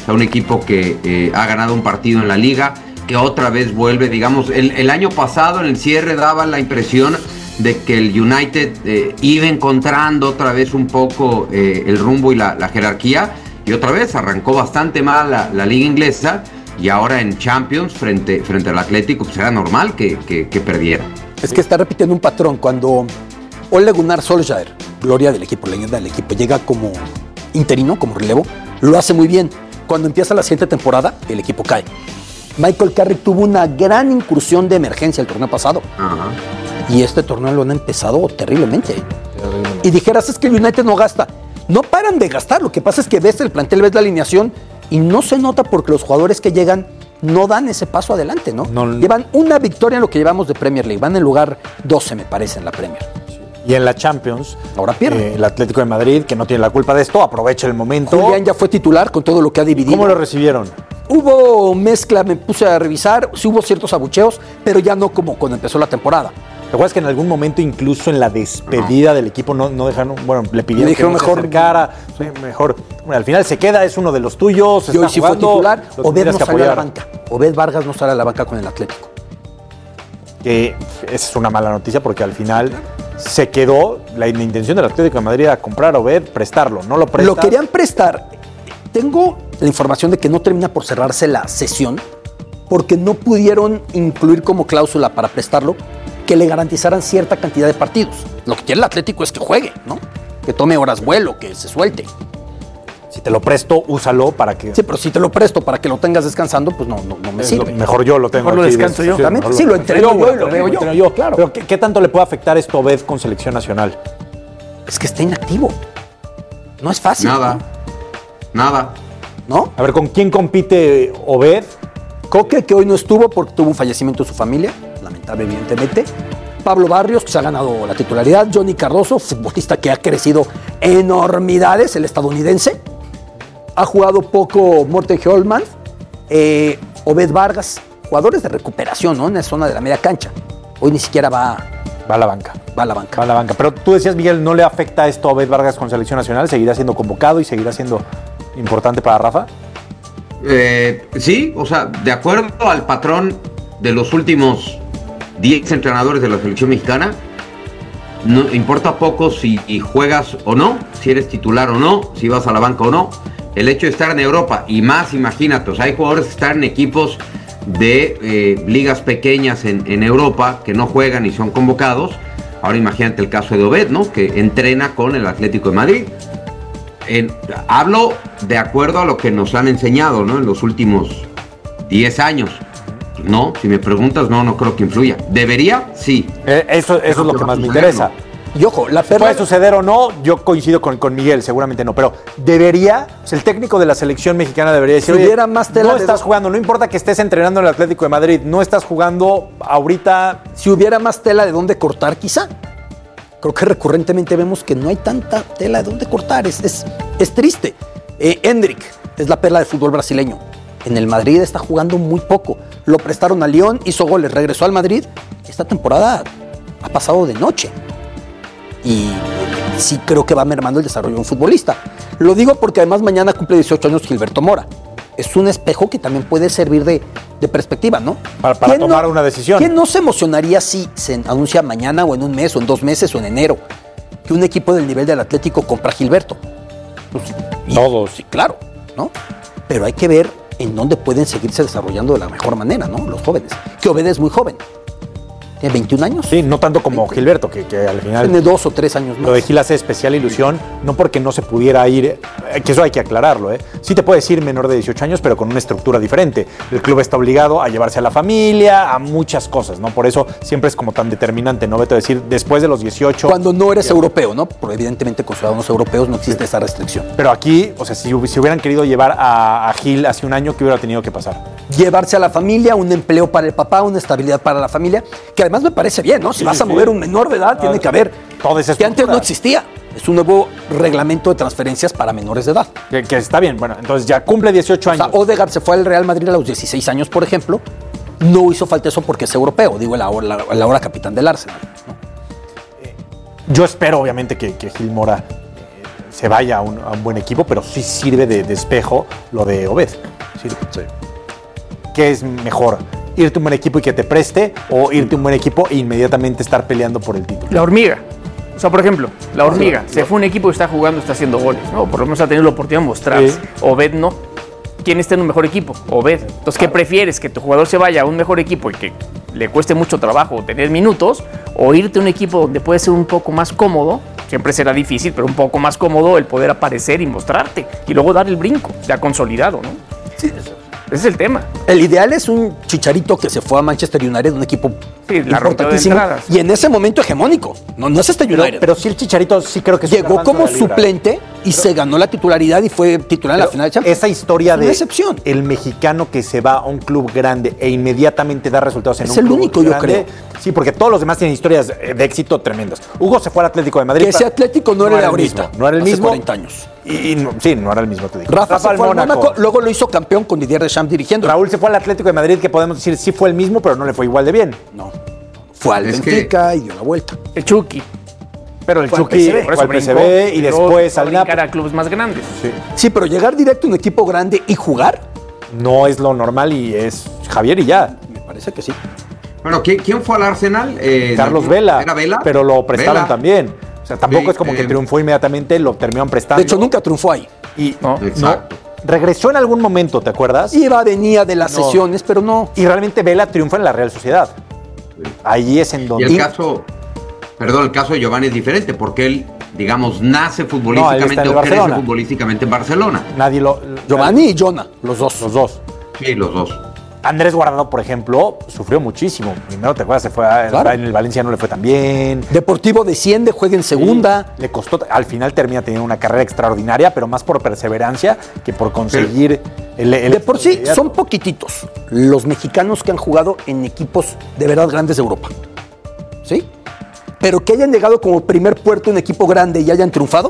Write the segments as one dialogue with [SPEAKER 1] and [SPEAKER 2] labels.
[SPEAKER 1] sea, un equipo que ha ganado un partido en la liga, que otra vez vuelve, digamos, el año pasado en el cierre daba la impresión de que el United iba encontrando otra vez un poco el rumbo y la jerarquía, y otra vez arrancó bastante mal la liga inglesa, y ahora en Champions frente al Atlético pues era normal que perdiera.
[SPEAKER 2] Es que está repitiendo un patrón. Cuando Ole Gunnar Solskjaer, gloria del equipo, leyenda del equipo, llega como interino, como relevo, lo hace muy bien. Cuando empieza la siguiente temporada, el equipo cae. Michael Carrick tuvo una gran incursión de emergencia el torneo pasado.
[SPEAKER 1] Ajá.
[SPEAKER 2] Y este torneo lo han empezado terriblemente. Y dijeras, es que el United no gasta. No paran de gastar. Lo que pasa es que ves el plantel, ves la alineación y no se nota porque los jugadores que llegan no dan ese paso adelante, ¿no? Llevan una victoria en lo que llevamos de Premier League. Van en lugar 12, me parece, en la Premier.
[SPEAKER 3] Y en la Champions,
[SPEAKER 2] ahora pierde.
[SPEAKER 3] El Atlético de Madrid, que no tiene la culpa de esto, aprovecha el momento.
[SPEAKER 2] Julián ya fue titular con todo lo que ha dividido.
[SPEAKER 3] ¿Cómo lo recibieron?
[SPEAKER 2] Hubo mezcla, me puse a revisar, sí hubo ciertos abucheos, pero ya no como cuando empezó la temporada.
[SPEAKER 3] ¿Te acuerdas que en algún momento, incluso en la despedida del equipo, no dejaron, bueno, le pidieron que no se acercara, mejor, bueno, al final se queda, es uno de los tuyos,
[SPEAKER 2] y hoy sí fue titular, Obed no salió a la banca. Obed Vargas no sale a la banca con el Atlético.
[SPEAKER 3] Que esa es una mala noticia porque al final se quedó, la intención del Atlético de Madrid era comprar a Obed, prestarlo, no lo prestas.
[SPEAKER 2] Lo querían prestar. Tengo la información de que no termina por cerrarse la sesión porque no pudieron incluir como cláusula para prestarlo que le garantizaran cierta cantidad de partidos. Lo que quiere el Atlético es que juegue, ¿no? Que tome horas vuelo, que se suelte.
[SPEAKER 3] Si te lo presto, úsalo para que...
[SPEAKER 2] Sí, pero si te lo presto para que lo tengas descansando, pues no me sirve.
[SPEAKER 3] Mejor yo lo tengo.
[SPEAKER 2] Mejor
[SPEAKER 3] aquí.
[SPEAKER 2] Lo descanso yo. Sí, lo entreno yo y lo veo yo.
[SPEAKER 3] Claro. Pero ¿qué tanto le puede afectar esto a Obed con selección nacional?
[SPEAKER 2] Es que está inactivo. No es fácil.
[SPEAKER 1] Nada.
[SPEAKER 2] ¿No?
[SPEAKER 3] A ver, ¿con quién compite Obed?
[SPEAKER 2] Coque, que hoy no estuvo porque tuvo un fallecimiento de su familia, lamentable evidentemente. Pablo Barrios, que se ha ganado la titularidad. Johnny Cardoso, futbolista que ha crecido enormidades, el estadounidense. Ha jugado poco Morten Holman. Obed Vargas, jugadores de recuperación, ¿no? En la zona de la media cancha. Hoy ni siquiera va
[SPEAKER 3] a la banca.
[SPEAKER 2] Va a la banca.
[SPEAKER 3] Va a la banca. Pero tú decías, Miguel, ¿no le afecta esto a Obed Vargas con selección nacional? ¿Seguirá siendo convocado y seguirá siendo importante para Rafa?
[SPEAKER 1] Sí, o sea, de acuerdo al patrón de los últimos 10 entrenadores de la selección mexicana, no importa poco si juegas o no, si eres titular o no, si vas a la banca o no. El hecho de estar en Europa, y más, imagínate, o sea, hay jugadores que están en equipos de ligas pequeñas en Europa que no juegan y son convocados. Ahora imagínate el caso de Obed, ¿no? Que entrena con el Atlético de Madrid. Hablo de acuerdo a lo que nos han enseñado, ¿no? En los últimos 10 años. No, si me preguntas, no creo que influya. ¿Debería? Sí.
[SPEAKER 3] Eso es lo que más me interesa.
[SPEAKER 2] Y ojo, la perla...
[SPEAKER 3] ¿Puede suceder o no? Yo coincido con Miguel, seguramente no. Pero debería, o sea, el técnico de la selección mexicana debería decir,
[SPEAKER 2] si hubiera más tela
[SPEAKER 3] no estás jugando, no importa que estés entrenando en el Atlético de Madrid, no estás jugando ahorita.
[SPEAKER 2] Si hubiera más tela de dónde cortar, quizá. Creo que recurrentemente vemos que no hay tanta tela de dónde cortar. Es triste. Endrick es la perla del fútbol brasileño. En el Madrid está jugando muy poco. Lo prestaron a Lyon, hizo goles, regresó al Madrid. Esta temporada ha pasado de noche. Y sí creo que va mermando el desarrollo de un futbolista. Lo digo porque además mañana cumple 18 años Gilberto Mora. Es un espejo que también puede servir de perspectiva, ¿no?
[SPEAKER 3] Para tomar una decisión.
[SPEAKER 2] ¿Quién no se emocionaría si se anuncia mañana o en un mes o en 2 meses o en enero que un equipo del nivel del Atlético compra a Gilberto? Pues,
[SPEAKER 3] todos.
[SPEAKER 2] Sí, claro, ¿no? Pero hay que ver en dónde pueden seguirse desarrollando de la mejor manera, ¿no? Los jóvenes. Que Obed es muy joven. ¿Tiene 21 años?
[SPEAKER 3] Sí, no tanto como Gilberto, que al final...
[SPEAKER 2] Tiene 2 o 3 años más.
[SPEAKER 3] Lo de Gil hace especial ilusión, no porque no se pudiera ir, que eso hay que aclararlo, ¿eh? Sí te puedes ir menor de 18 años, pero con una estructura diferente. El club está obligado a llevarse a la familia, a muchas cosas, ¿no? Por eso siempre es como tan determinante, ¿no? Beto, decir, después de los 18...
[SPEAKER 2] Cuando no eres europeo, ¿no? Porque evidentemente con ciudadanos europeos no existe esa restricción.
[SPEAKER 3] Pero aquí, o sea, si hubieran querido llevar a Gil hace un año, ¿qué hubiera tenido que pasar?
[SPEAKER 2] Llevarse a la familia, un empleo para el papá, una estabilidad para la familia, que además me parece bien, ¿no? Si vas a mover un menor de edad, tiene que haber
[SPEAKER 3] todo esa
[SPEAKER 2] que antes no existía. Es un nuevo reglamento de transferencias para menores de edad.
[SPEAKER 3] Que está bien, bueno, entonces ya cumple 18 años.
[SPEAKER 2] O sea, Odegaard se fue al Real Madrid a los 16 años, por ejemplo. No hizo falta eso porque es europeo, digo, el ahora capitán del Arsenal, ¿no?
[SPEAKER 3] Yo espero, obviamente, que Gil Mora se vaya a un buen equipo, pero sí sirve de espejo lo de Obed. Sí. ¿Qué es mejor? ¿Irte a un buen equipo y que te preste o irte a un buen equipo e inmediatamente estar peleando por el título?
[SPEAKER 4] La hormiga. O sea, por ejemplo, la hormiga se fue a un equipo y está jugando, está haciendo goles, ¿no? Por lo menos ha tenido la oportunidad de mostrarse.
[SPEAKER 3] Sí.
[SPEAKER 4] Obed no. ¿Quién está en un mejor equipo? Obed. Entonces, ¿qué prefieres? ¿Que tu jugador se vaya a un mejor equipo y que le cueste mucho trabajo tener minutos? ¿O irte a un equipo donde puede ser un poco más cómodo? Siempre será difícil, pero un poco más cómodo el poder aparecer y mostrarte. Y luego dar el brinco, ya consolidado, ¿no?
[SPEAKER 2] Sí.
[SPEAKER 4] Ese es el tema.
[SPEAKER 2] El ideal es un Chicharito que se fue a Manchester United, un equipo
[SPEAKER 4] Sí, la rompió de
[SPEAKER 2] importantísimo,
[SPEAKER 4] entradas.
[SPEAKER 2] y en ese momento hegemónico. No es este United.
[SPEAKER 3] Pero sí el Chicharito sí creo que es un
[SPEAKER 2] llegó
[SPEAKER 3] garbanzo
[SPEAKER 2] como
[SPEAKER 3] de libra.
[SPEAKER 2] suplente y se ganó la titularidad y fue titular en la
[SPEAKER 3] Pero
[SPEAKER 2] final de Champions.
[SPEAKER 3] esa historia
[SPEAKER 2] Es una
[SPEAKER 3] de
[SPEAKER 2] excepción.
[SPEAKER 3] el mexicano que se va a un club grande e inmediatamente da resultados en
[SPEAKER 2] Es
[SPEAKER 3] un
[SPEAKER 2] el
[SPEAKER 3] club
[SPEAKER 2] único, yo
[SPEAKER 3] grande.
[SPEAKER 2] creo.
[SPEAKER 3] Sí, porque todos los demás tienen historias de éxito tremendas. Hugo se fue al Atlético de Madrid.
[SPEAKER 2] Que ese Atlético no era
[SPEAKER 3] el
[SPEAKER 2] ahorita.
[SPEAKER 3] mismo, no era el
[SPEAKER 2] hace
[SPEAKER 3] mismo.
[SPEAKER 2] 40 años.
[SPEAKER 3] Sí, no era el mismo, te digo.
[SPEAKER 2] Rafa se
[SPEAKER 3] al
[SPEAKER 2] fue al Mónaco, luego lo hizo campeón con Didier Deschamps dirigiendo.
[SPEAKER 3] Raúl se fue al Atlético de Madrid, que podemos decir sí fue el mismo, pero no le fue igual de bien.
[SPEAKER 2] No. Fue al
[SPEAKER 1] Es
[SPEAKER 2] Benfica y dio la vuelta.
[SPEAKER 4] El Chucky.
[SPEAKER 3] Pero el
[SPEAKER 4] Fue al
[SPEAKER 3] Chucky
[SPEAKER 4] PSV, por
[SPEAKER 3] fue al
[SPEAKER 4] eso
[SPEAKER 3] PSV
[SPEAKER 4] brincó,
[SPEAKER 3] y
[SPEAKER 4] luego
[SPEAKER 3] después
[SPEAKER 4] fue a
[SPEAKER 3] al
[SPEAKER 4] brincar
[SPEAKER 3] Napoli.
[SPEAKER 4] a clubes más grandes.
[SPEAKER 3] Sí.
[SPEAKER 2] Sí, pero llegar directo a un equipo grande y jugar,
[SPEAKER 3] No es lo normal y es Javier y ya.
[SPEAKER 2] me parece que sí.
[SPEAKER 1] Bueno, ¿quién fue al Arsenal?
[SPEAKER 3] Carlos Vela.
[SPEAKER 1] ¿Era Vela?
[SPEAKER 3] Pero lo prestaron
[SPEAKER 1] Vela.
[SPEAKER 3] también. O sea, tampoco
[SPEAKER 1] Sí,
[SPEAKER 3] es como que triunfó inmediatamente, lo terminaron prestando.
[SPEAKER 2] De hecho, nunca triunfó ahí.
[SPEAKER 3] Y
[SPEAKER 4] No.
[SPEAKER 1] Exacto.
[SPEAKER 3] regresó en algún momento, ¿te acuerdas?
[SPEAKER 2] Venía de las
[SPEAKER 3] No.
[SPEAKER 2] sesiones, pero no.
[SPEAKER 3] Y realmente Vela triunfa en la Real Sociedad. Ahí es en
[SPEAKER 1] Y
[SPEAKER 3] donde...
[SPEAKER 1] el caso de Giovanni es diferente, porque él, digamos, nace futbolísticamente
[SPEAKER 3] en
[SPEAKER 1] o crece
[SPEAKER 3] Barcelona.
[SPEAKER 1] futbolísticamente en Barcelona.
[SPEAKER 3] Nadie lo...
[SPEAKER 2] Giovanni y Jonah, los dos.
[SPEAKER 3] Los dos.
[SPEAKER 1] Sí, los dos.
[SPEAKER 3] Andrés Guardado, por ejemplo, sufrió muchísimo. Primero, ¿te acuerdas? Se fue
[SPEAKER 2] Claro.
[SPEAKER 3] en el Valencia no le fue tan bien.
[SPEAKER 2] Deportivo desciende, juega en segunda.
[SPEAKER 3] Le costó, al final termina teniendo una carrera extraordinaria, pero más por perseverancia que por conseguir el
[SPEAKER 2] De por sí, son poquititos los mexicanos que han jugado en equipos de verdad grandes de Europa. ¿Sí? Pero que hayan llegado como primer puerto un equipo grande y hayan triunfado,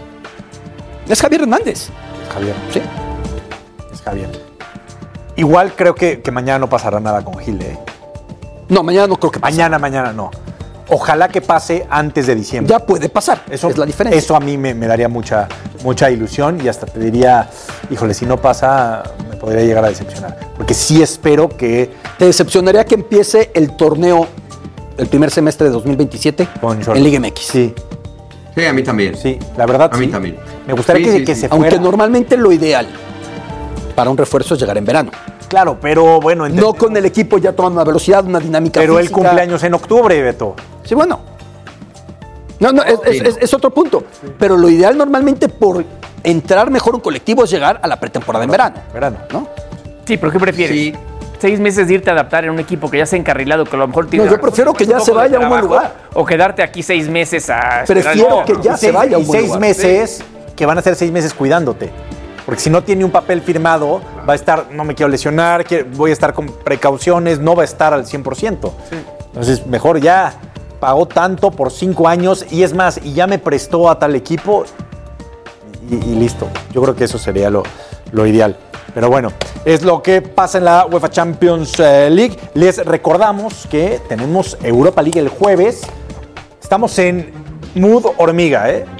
[SPEAKER 2] es Javier Hernández.
[SPEAKER 3] Javier.
[SPEAKER 2] ¿Sí?
[SPEAKER 3] Es Javier. Igual creo que mañana no pasará nada con Gil.
[SPEAKER 2] No, mañana no creo que pase.
[SPEAKER 3] Mañana no. Ojalá que pase antes de diciembre.
[SPEAKER 2] Ya puede pasar.
[SPEAKER 3] Eso
[SPEAKER 2] es la diferencia.
[SPEAKER 3] Eso a mí me daría mucha ilusión y hasta te diría, híjole, si no pasa, me podría llegar a decepcionar. Porque sí espero que
[SPEAKER 2] ¿Te decepcionaría que empiece el torneo el primer semestre de 2027
[SPEAKER 3] con
[SPEAKER 2] en Liga MX?
[SPEAKER 3] Sí,
[SPEAKER 1] Sí, a mí también.
[SPEAKER 3] sí, la verdad
[SPEAKER 1] A mí
[SPEAKER 3] sí.
[SPEAKER 1] también.
[SPEAKER 3] Me gustaría
[SPEAKER 1] Sí,
[SPEAKER 3] que,
[SPEAKER 1] sí,
[SPEAKER 3] que
[SPEAKER 1] sí.
[SPEAKER 3] se fuera.
[SPEAKER 2] Aunque normalmente lo ideal para un refuerzo es llegar en verano.
[SPEAKER 3] Claro, pero bueno,
[SPEAKER 2] No con el equipo ya tomando una velocidad, una dinámica
[SPEAKER 3] pero él
[SPEAKER 2] física.
[SPEAKER 3] cumple años en octubre, Beto.
[SPEAKER 2] Sí, bueno. No,
[SPEAKER 1] Sí.
[SPEAKER 2] es otro punto. Pero lo ideal normalmente por entrar mejor un colectivo es llegar a la pretemporada en verano. ¿No?
[SPEAKER 4] Sí, pero ¿qué prefieres?
[SPEAKER 1] Sí.
[SPEAKER 4] 6 meses de irte a adaptar en un equipo que ya se ha encarrilado, que a lo mejor tiene...
[SPEAKER 2] No, yo prefiero que ya se
[SPEAKER 4] poco de
[SPEAKER 2] vaya a un buen
[SPEAKER 4] trabajo,
[SPEAKER 2] lugar.
[SPEAKER 4] O quedarte aquí 6 meses a... esperar
[SPEAKER 2] Prefiero
[SPEAKER 4] el-
[SPEAKER 2] que ya se vaya a un buen
[SPEAKER 3] 6
[SPEAKER 2] lugar.
[SPEAKER 3] meses, que van a ser 6 meses cuidándote. Porque si no tiene un papel firmado, va a estar, no me quiero lesionar, voy a estar con precauciones, no va a estar al 100%. Entonces, mejor ya pagó tanto por 5 años y es más, y ya me prestó a tal equipo y listo. Yo creo que eso sería lo ideal. Pero bueno, es lo que pasa en la UEFA Champions League. Les recordamos que tenemos Europa League el jueves. Estamos en mood hormiga, ¿eh?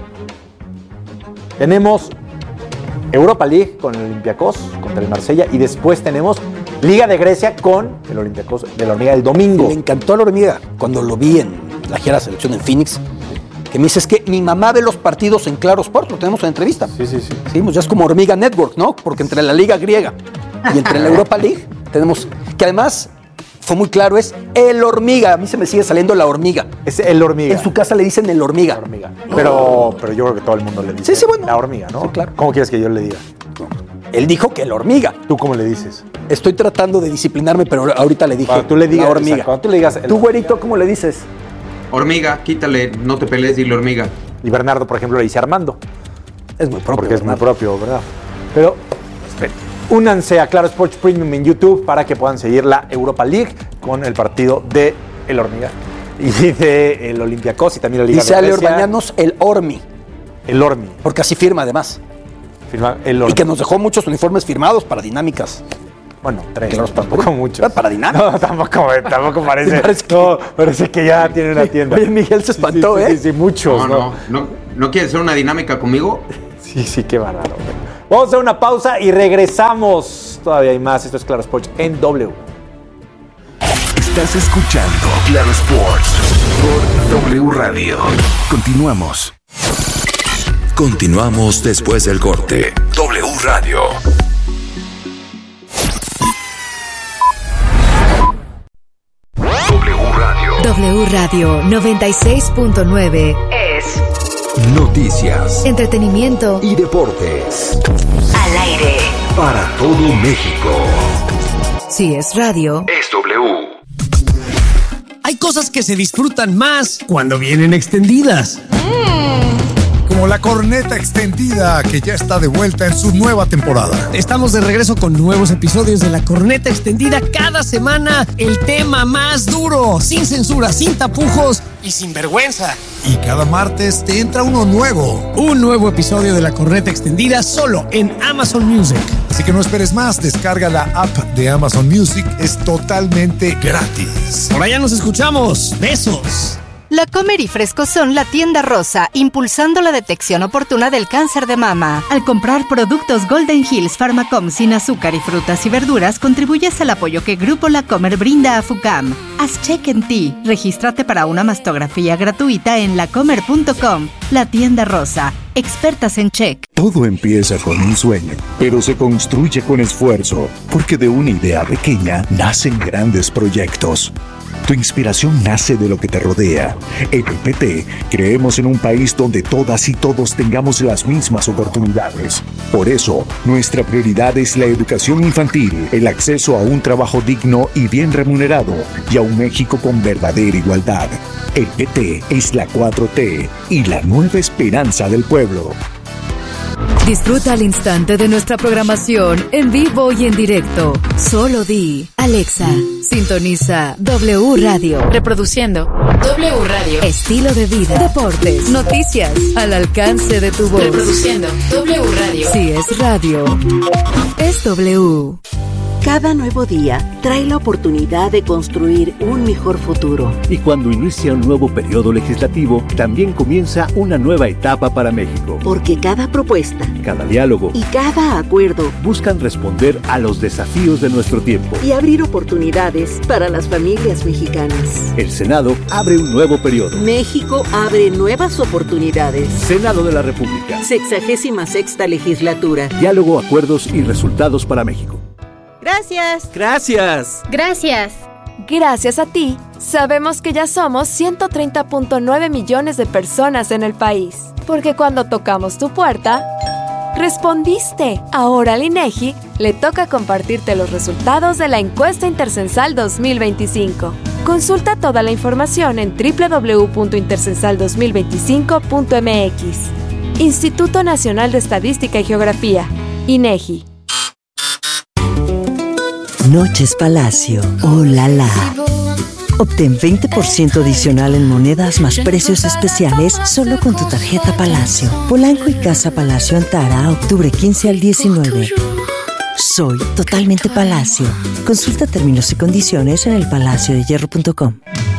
[SPEAKER 3] Tenemos Europa League con el Olympiacos contra el Marsella y después tenemos Liga de Grecia con el Olympiacos de la Hormiga el domingo.
[SPEAKER 2] Me encantó la hormiga cuando lo vi en la gira de selección en Phoenix. Que me dice, es que mi mamá ve los partidos en Claro Sport, lo tenemos en entrevista.
[SPEAKER 3] Sí.
[SPEAKER 2] Sí, pues ya es como Hormiga Network, ¿no? Porque entre la Liga Griega y entre la Europa League tenemos, que además fue muy claro, es el Hormiga. A mí se me sigue saliendo la Hormiga.
[SPEAKER 3] Es el Hormiga.
[SPEAKER 2] En su casa le dicen el Hormiga.
[SPEAKER 3] La Hormiga. Pero yo creo que todo el mundo le dice
[SPEAKER 2] Sí, bueno.
[SPEAKER 3] la Hormiga, ¿no?
[SPEAKER 2] Sí, claro.
[SPEAKER 3] ¿Cómo quieres que yo le diga?
[SPEAKER 2] Él dijo que el Hormiga.
[SPEAKER 3] ¿Tú cómo le dices?
[SPEAKER 2] Estoy tratando de disciplinarme, pero ahorita le dije
[SPEAKER 3] Cuando tú le digas,
[SPEAKER 2] la Hormiga.
[SPEAKER 3] o sea, cuando tú le digas
[SPEAKER 2] ¿Tú, güerito, cómo le dices?
[SPEAKER 1] Hormiga, quítale, no te pelees, dile hormiga.
[SPEAKER 3] Y Bernardo, por ejemplo, le dice Armando.
[SPEAKER 2] Es muy propio.
[SPEAKER 3] Porque es muy
[SPEAKER 2] ¿verdad?
[SPEAKER 3] propio, ¿verdad? Pero únanse a Claro Sports Premium en YouTube para que puedan seguir la Europa League con el partido de El Hormiga y de el Olympiacos y también la Liga
[SPEAKER 2] Dice
[SPEAKER 3] de
[SPEAKER 2] Ale
[SPEAKER 3] Grecia.
[SPEAKER 2] Orbañanos el Ormi,
[SPEAKER 3] El Hormi.
[SPEAKER 2] porque así firma además.
[SPEAKER 3] Firma el Hormi.
[SPEAKER 2] Y que nos dejó muchos uniformes firmados para dinámicas
[SPEAKER 3] Bueno, 3.
[SPEAKER 2] Claro,
[SPEAKER 3] tampoco muchos.
[SPEAKER 2] Para dinámica.
[SPEAKER 3] No, tampoco parece. Parece que ya tiene una tienda.
[SPEAKER 2] Oye, Miguel se espantó,
[SPEAKER 3] Sí, muchos.
[SPEAKER 1] ¿No quieres hacer una dinámica conmigo?
[SPEAKER 3] Sí, qué bárbaro. Vamos a hacer una pausa y regresamos. Todavía hay más. Esto es Claro Sports en W.
[SPEAKER 5] Estás escuchando Claro Sports por W Radio. Continuamos. Continuamos después del corte. W Radio.
[SPEAKER 6] W Radio 96.9 es
[SPEAKER 5] noticias,
[SPEAKER 6] entretenimiento
[SPEAKER 5] y deportes.
[SPEAKER 6] Al aire.
[SPEAKER 5] Para todo México.
[SPEAKER 6] Si es radio,
[SPEAKER 5] Es W.
[SPEAKER 7] Hay cosas que se disfrutan más cuando vienen extendidas.
[SPEAKER 8] Como la corneta extendida que ya está de vuelta en su nueva temporada.
[SPEAKER 7] Estamos de regreso con nuevos episodios de La Corneta Extendida cada semana. El tema más duro, sin censura, sin tapujos y sin vergüenza.
[SPEAKER 8] Y cada martes te entra uno nuevo.
[SPEAKER 7] Un nuevo episodio de La Corneta Extendida solo en Amazon Music.
[SPEAKER 8] Así que no esperes más, descarga la app de Amazon Music, es totalmente gratis.
[SPEAKER 7] Por allá nos escuchamos. Besos.
[SPEAKER 9] La Comer y Fresco son la tienda rosa, impulsando la detección oportuna del cáncer de mama. Al comprar productos Golden Hills Pharmacom sin azúcar y frutas y verduras, contribuyes al apoyo que Grupo La Comer brinda a FUCAM. Haz check en ti. Regístrate para una mastografía gratuita en lacomer.com. La tienda rosa. Expertas en check.
[SPEAKER 5] Todo empieza con un sueño, pero se construye con esfuerzo, porque de una idea pequeña nacen grandes proyectos. Tu inspiración nace de lo que te rodea. En el PT creemos en un país donde todas y todos tengamos las mismas oportunidades. Por eso, nuestra prioridad es la educación infantil, el acceso a un trabajo digno y bien remunerado, y a un México con verdadera igualdad. El PT es la 4T y la nueva esperanza del pueblo.
[SPEAKER 6] disfruta al instante de nuestra programación en vivo y en directo. Solo di, Alexa, sintoniza W Radio.
[SPEAKER 10] Reproduciendo W Radio.
[SPEAKER 6] Estilo de vida, deportes, noticias, al alcance de tu voz.
[SPEAKER 10] Reproduciendo W Radio.
[SPEAKER 6] Si es radio, es W.
[SPEAKER 11] Cada nuevo día trae la oportunidad de construir un mejor futuro.
[SPEAKER 12] Y cuando inicia un nuevo periodo legislativo, también comienza una nueva etapa para México.
[SPEAKER 11] Porque cada propuesta,
[SPEAKER 12] cada diálogo
[SPEAKER 11] y cada acuerdo
[SPEAKER 12] buscan responder a los desafíos de nuestro tiempo
[SPEAKER 11] y abrir oportunidades para las familias mexicanas.
[SPEAKER 12] El Senado abre un nuevo periodo.
[SPEAKER 11] México abre nuevas oportunidades.
[SPEAKER 12] Senado de la República.
[SPEAKER 11] 66ª legislatura.
[SPEAKER 12] Diálogo, acuerdos y resultados para México.
[SPEAKER 13] Gracias.
[SPEAKER 14] Gracias.
[SPEAKER 13] Gracias.
[SPEAKER 15] Gracias a ti, sabemos que ya somos 130.9 millones de personas en el país. Porque cuando tocamos tu puerta, respondiste. Ahora al INEGI le toca compartirte los resultados de la encuesta intercensal 2025. Consulta toda la información en www.intercensal2025.mx. Instituto Nacional de Estadística y Geografía, INEGI.
[SPEAKER 16] Noches Palacio. ¡Oh, la la! Obtén 20% adicional en monedas más precios especiales solo con tu tarjeta Palacio. Polanco y Casa Palacio Antara, octubre 15 al 19. Soy totalmente Palacio. Consulta términos y condiciones en elpalaciodehierro.com.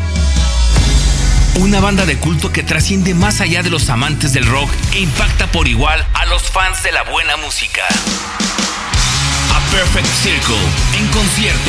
[SPEAKER 17] Una banda de culto que trasciende más allá de los amantes del rock e impacta por igual a los fans de la buena música. A Perfect Circle, en concierto,